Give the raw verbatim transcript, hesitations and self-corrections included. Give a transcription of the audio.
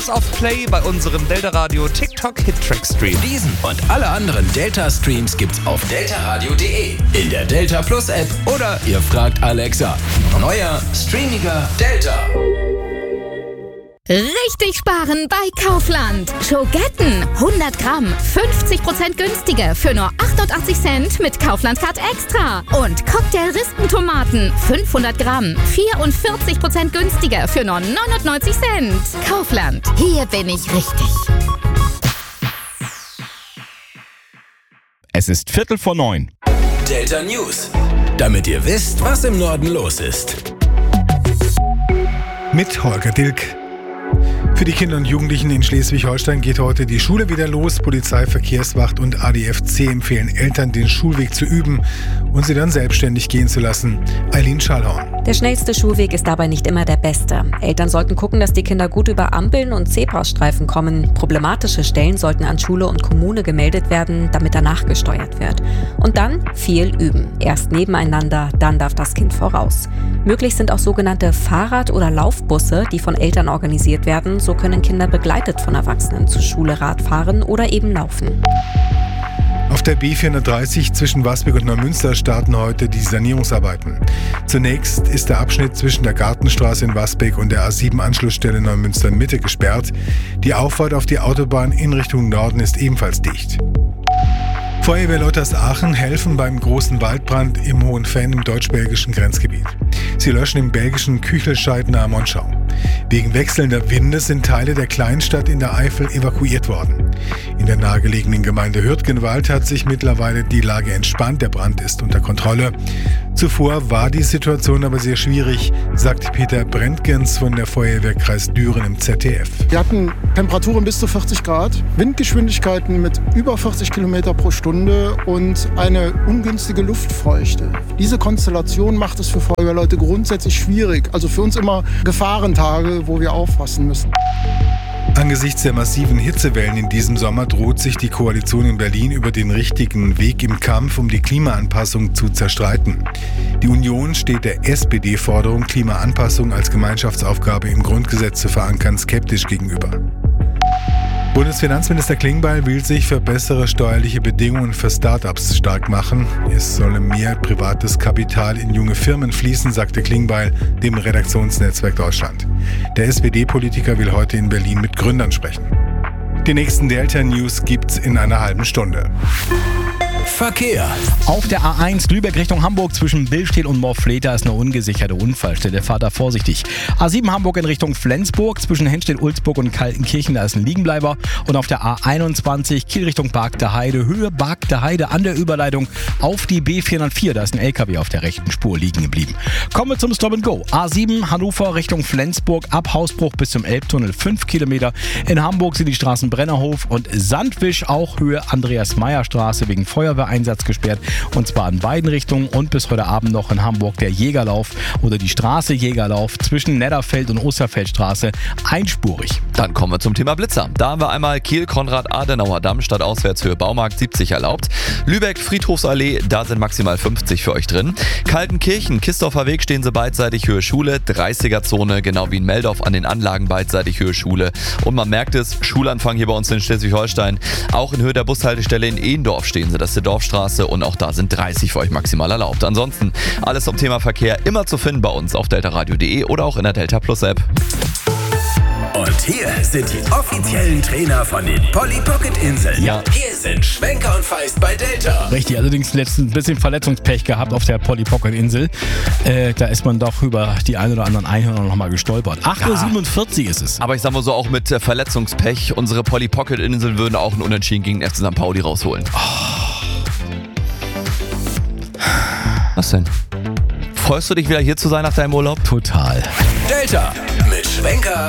Stars of Play bei unserem Delta Radio TikTok Hit Track Stream. Diesen und alle anderen Delta Streams gibt's auf delta radio punkt de, in der Delta Plus App oder ihr fragt Alexa. Neuer, streamiger Delta. Richtig sparen bei Kaufland. Schogetten hundert Gramm, fünfzig Prozent günstiger für nur achtundachtzig Cent mit Kaufland Card Extra. Und Cocktail-Rispentomaten fünfhundert Gramm, vierundvierzig Prozent günstiger für nur neunundneunzig Cent. Kaufland, hier bin ich richtig. Es ist Viertel vor neun. Delta News, damit ihr wisst, was im Norden los ist. Mit Holger Dilk. Für die Kinder und Jugendlichen in Schleswig-Holstein geht heute die Schule wieder los. Polizei, Verkehrswacht und A D F C empfehlen Eltern, den Schulweg zu üben und sie dann selbstständig gehen zu lassen. Eileen Schallhorn. Der schnellste Schulweg ist dabei nicht immer der beste. Eltern sollten gucken, dass die Kinder gut über Ampeln und Zebrastreifen kommen. Problematische Stellen sollten an Schule und Kommune gemeldet werden, damit danach gesteuert wird. Und dann viel üben. Erst nebeneinander, dann darf das Kind voraus. Möglich sind auch sogenannte Fahrrad- oder Laufbusse, die von Eltern organisiert werden. So können Kinder begleitet von Erwachsenen zur Schule Rad fahren oder eben laufen. Auf der B vierhundertdreißig zwischen Wasbek und Neumünster starten heute die Sanierungsarbeiten. Zunächst ist der Abschnitt zwischen der Gartenstraße in Wasbek und der A sieben Anschlussstelle Neumünster Mitte gesperrt. Die Auffahrt auf die Autobahn in Richtung Norden ist ebenfalls dicht. Feuerwehrleute aus Aachen helfen beim großen Waldbrand im Hohenfenn im deutsch-belgischen Grenzgebiet. Sie löschen im belgischen Küchelscheid nahe Monschau. Wegen wechselnder Winde sind Teile der Kleinstadt in der Eifel evakuiert worden. In der nahegelegenen Gemeinde Hürtgenwald hat sich mittlerweile die Lage entspannt. Der Brand ist unter Kontrolle. Zuvor war die Situation aber sehr schwierig, sagt Peter Brentgens von der Feuerwehrkreis Düren im Z D F. Wir hatten Temperaturen bis zu vierzig Grad, Windgeschwindigkeiten mit über vierzig Kilometer pro Stunde und eine ungünstige Luftfeuchte. Diese Konstellation macht es für Feuerwehrleute grundsätzlich schwierig. Also für uns immer Gefahrentage, wo wir aufpassen müssen. Angesichts der massiven Hitzewellen in diesem Sommer droht sich die Koalition in Berlin über den richtigen Weg im Kampf um die Klimaanpassung zu zerstreiten. Die Union steht der S P D-Forderung, Klimaanpassung als Gemeinschaftsaufgabe im Grundgesetz zu verankern, skeptisch gegenüber. Bundesfinanzminister Klingbeil will sich für bessere steuerliche Bedingungen für Start-ups stark machen. Es solle mehr privates Kapital in junge Firmen fließen, sagte Klingbeil dem Redaktionsnetzwerk Deutschland. Der S P D-Politiker will heute in Berlin mit Gründern sprechen. Die nächsten Delta-News gibt's in einer halben Stunde. Verkehr. Auf der A eins Lübeck Richtung Hamburg zwischen Billstedt und Morfleta ist eine ungesicherte Unfallstelle. Fahrt da vorsichtig. A sieben Hamburg in Richtung Flensburg zwischen Henstedt-Ulzburg und Kaltenkirchen, da ist ein Liegenbleiber. Und auf der A einundzwanzig Kiel Richtung Barkter Heide, Höhe Barkter Heide an der Überleitung auf die B vierhundertvier. Da ist ein L K W auf der rechten Spur liegen geblieben. Kommen wir zum Stop and Go. A sieben Hannover Richtung Flensburg ab Hausbruch bis zum Elbtunnel fünf Kilometer. In Hamburg sind die Straßen Brennerhof und Sandwisch auch Höhe Andreas-Meyer-Straße wegen Feuerwehr Einsatz gesperrt, und zwar in beiden Richtungen, und bis heute Abend noch in Hamburg der Jägerlauf oder die Straße Jägerlauf zwischen Netterfeld und Osterfeldstraße einspurig. Dann kommen wir zum Thema Blitzer. Da haben wir einmal Kiel-Konrad-Adenauer-Damm statt Auswärtshöhe Baumarkt siebzig erlaubt. Lübeck Friedhofsallee, da sind maximal fünfzig für euch drin. Kaltenkirchen, Kistorfer Weg stehen sie beidseitig Höhe Schule, dreißiger-Zone, genau wie in Meldorf an den Anlagen beidseitig Höhe Schule. Und man merkt es, Schulanfang hier bei uns in Schleswig-Holstein. Auch in Höhe der Bushaltestelle in Ehendorf stehen sie, das ist die Dorfstraße, und auch da sind dreißig für euch maximal erlaubt. Ansonsten alles zum Thema Verkehr immer zu finden bei uns auf delta radio punkt de oder auch in der Delta Plus App. Und hier sind die offiziellen Trainer von den Polly Pocket Inseln. Ja. Hier sind Schwenker und Feist bei Delta. Richtig, allerdings letztens ein bisschen Verletzungspech gehabt auf der Polly Pocket Insel. Äh, da ist man doch über die ein oder anderen Einhörner noch mal gestolpert. acht Uhr siebenundvierzig ist es. Aber ich sag mal so, auch mit äh, Verletzungspech, unsere Polly Pocket Inseln würden auch einen Unentschieden gegen den F C Sankt Pauli rausholen. Oh. Was denn? Freust du dich wieder hier zu sein nach deinem Urlaub? Total. Delta mit Schwenker